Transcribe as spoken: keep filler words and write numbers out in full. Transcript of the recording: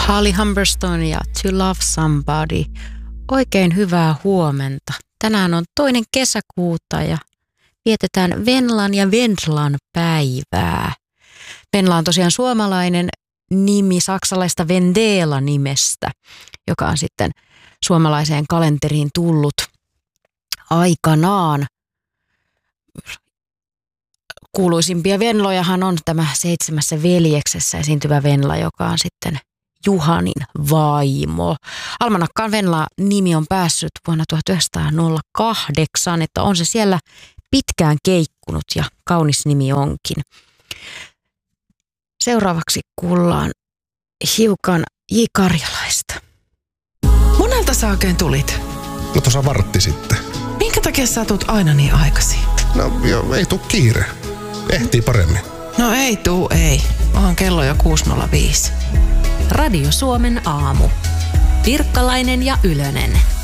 Holly Humberstone ja To Love Somebody. Oikein hyvää huomenta. Tänään on toinen kesäkuuta ja vietetään Venlan ja Vendlan päivää. Venla on tosiaan suomalainen nimi saksalaista Vendela-nimestä, joka on sitten suomalaiseen kalenteriin tullut aikanaan. Kuuluisimpia Venlojahan on tämä Seitsemässä veljeksessä esiintyvä Venla, joka on sitten Juhanin vaimo. Almanakkaan Venla-nimi on päässyt vuonna tuhatyhdeksänsataakahdeksan, että on se siellä pitkään keikkunut ja kaunis nimi onkin. Seuraavaksi kuullaan hiukan J. Karjalaista. Monelta sä oikein tulit? No tuossa vartti sitten. Minkä takia sä tulet aina niin aikaisin? No joo, ei tuu kiire. Ehtii paremmin. No ei tuu, ei. Onhan kello jo kuusi nolla viisi. Radio Suomen aamu. Virkkalainen ja Ylönen.